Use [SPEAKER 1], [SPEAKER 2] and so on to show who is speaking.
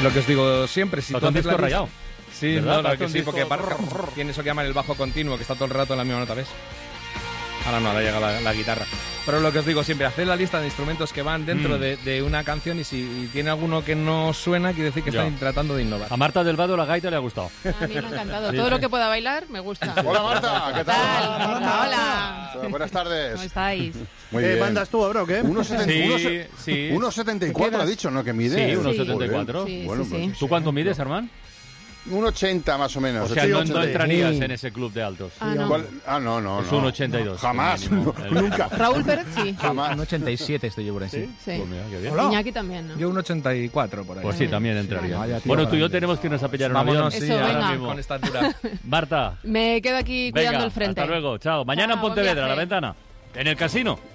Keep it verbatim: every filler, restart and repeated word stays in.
[SPEAKER 1] Es lo que os digo siempre. Si
[SPEAKER 2] tú haces
[SPEAKER 1] disco
[SPEAKER 2] rayado.
[SPEAKER 1] Sí, no, no, que sí, porque parca, tiene eso que llaman el bajo continuo, que está todo el rato en la misma nota, ¿ves? Ahora no, ahora llega la, la guitarra. Pero lo que os digo siempre, haced la lista de instrumentos que van dentro mm. de, de una canción y si y tiene alguno que no suena, quiere decir que ya. están tratando de innovar.
[SPEAKER 2] A Marta del Vado la gaita le ha gustado.
[SPEAKER 3] A mí me ha encantado. Sí, Todo sí. lo que pueda bailar me gusta.
[SPEAKER 4] Hola Marta, ¿qué tal?
[SPEAKER 3] Hola. Hola.
[SPEAKER 4] Hola. Buenas tardes.
[SPEAKER 3] ¿Cómo estáis?
[SPEAKER 4] Muy
[SPEAKER 5] ¿Qué
[SPEAKER 4] bien.
[SPEAKER 5] mandas tú ahora o qué?
[SPEAKER 4] uno setenta y cuatro ha dicho, ¿no? Que mide.
[SPEAKER 2] Sí, uno setenta y cuatro.
[SPEAKER 3] Sí,
[SPEAKER 4] bueno,
[SPEAKER 3] sí,
[SPEAKER 4] pues,
[SPEAKER 3] sí.
[SPEAKER 2] ¿Tú cuánto mides, Armand?
[SPEAKER 4] uno ochenta más o menos.
[SPEAKER 2] O sea, no, no entrarías en ese club de altos.
[SPEAKER 3] Ah, no.
[SPEAKER 4] ¿Cuál? Ah, no, no,
[SPEAKER 2] Es
[SPEAKER 4] no.
[SPEAKER 2] un ochenta y dos.
[SPEAKER 4] Jamás,
[SPEAKER 2] mínimo,
[SPEAKER 4] no, nunca.
[SPEAKER 3] Raúl Pérez sí.
[SPEAKER 4] Jamás.
[SPEAKER 6] Un ochenta y siete estoy yo por ahí.
[SPEAKER 2] ¿Sí?
[SPEAKER 3] Sí.
[SPEAKER 2] Pues mira, qué bien.
[SPEAKER 5] Hola.
[SPEAKER 3] Iñaki también, ¿no?
[SPEAKER 1] Yo un ochenta y cuatro por ahí.
[SPEAKER 2] Pues sí, también entraría.
[SPEAKER 6] Vaya tío
[SPEAKER 2] Bueno, tú y yo
[SPEAKER 6] grande.
[SPEAKER 2] tenemos que irnos a pillar un
[SPEAKER 1] Vámonos,
[SPEAKER 2] avión.
[SPEAKER 1] sí,
[SPEAKER 3] Eso,
[SPEAKER 1] ahora
[SPEAKER 3] venga.
[SPEAKER 1] mismo con esta altura.
[SPEAKER 2] Marta,
[SPEAKER 3] Me quedo aquí cuidando
[SPEAKER 2] venga,
[SPEAKER 3] el frente.
[SPEAKER 2] hasta luego. Chao. Mañana
[SPEAKER 3] Chao,
[SPEAKER 2] en Pontevedra,
[SPEAKER 3] buen
[SPEAKER 2] a la
[SPEAKER 3] viaje.
[SPEAKER 2] ventana. En el casino.